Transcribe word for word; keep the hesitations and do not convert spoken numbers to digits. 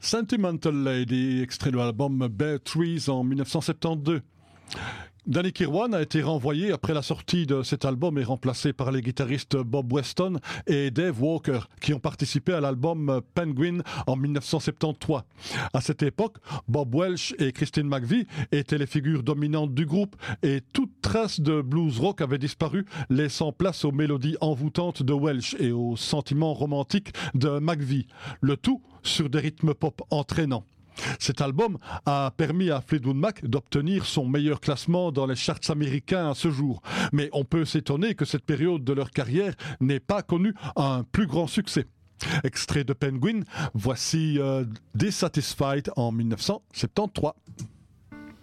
Sentimental Lady, extrait de l'album Bare Trees en dix-neuf cent soixante-douze. Danny Kirwan a été renvoyé après la sortie de cet album et remplacé par les guitaristes Bob Weston et Dave Walker qui ont participé à l'album Penguin en dix-neuf cent soixante-treize. À cette époque, Bob Welch et Christine McVie étaient les figures dominantes du groupe et toute trace de blues rock avait disparu, laissant place aux mélodies envoûtantes de Welch et aux sentiments romantiques de McVie. Le tout sur des rythmes pop entraînants. Cet album a permis à Fleetwood Mac d'obtenir son meilleur classement dans les charts américains à ce jour. Mais on peut s'étonner que cette période de leur carrière n'ait pas connu un plus grand succès. Extrait de Penguin, voici euh, Dissatisfied en dix-neuf cent soixante-treize.